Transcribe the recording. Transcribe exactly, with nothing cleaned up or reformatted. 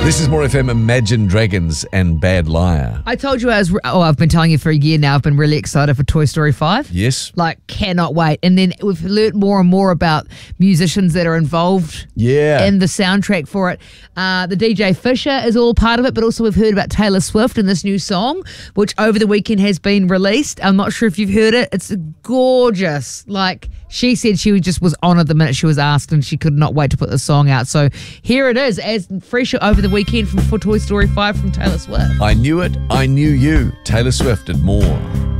This is More F M, Imagine Dragons and Bad Liar. I told you I was, oh, I've been telling you for a year now, I've been really excited for Toy Story five. Yes. Like, cannot wait. And then we've learnt more and more about musicians that are involved Yeah. in the soundtrack for it. Uh, the D J Fisher is all part of it, but also we've heard about Taylor Swift and this new song, which over the weekend has been released. I'm not sure if you've heard it. It's gorgeous. Like, she said she just was honoured the minute she was asked, and she could not wait to put the song out. So here it is, as fresh over the weekend from for Toy Story five from Taylor Swift. I knew it, I knew you. Taylor Swift and more.